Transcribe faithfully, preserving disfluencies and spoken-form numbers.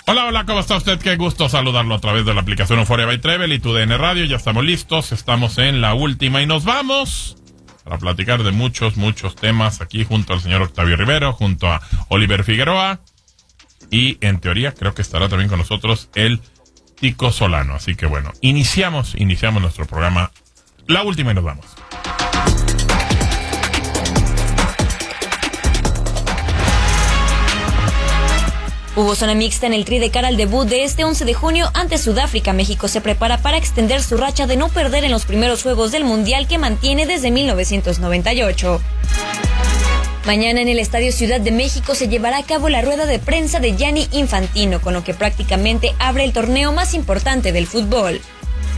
Hola, hola, ¿cómo está usted? Qué gusto saludarlo a través de la aplicación Euphoria by Travel y tu D N Radio. Ya estamos listos, estamos en la última y nos vamos para platicar de muchos, muchos temas aquí junto al señor Octavio Rivero, junto a Oliver Figueroa y en teoría creo que estará también con nosotros el Tico Solano. Así que bueno, iniciamos, iniciamos nuestro programa, la última y nos vamos. Hubo zona mixta en el Tri de cara al debut de este once de junio ante Sudáfrica. México se prepara para extender su racha de no perder en los primeros juegos del Mundial que mantiene desde mil novecientos noventa y ocho. Mañana en el Estadio Ciudad de México se llevará a cabo la rueda de prensa de Gianni Infantino, con lo que prácticamente abre el torneo más importante del fútbol.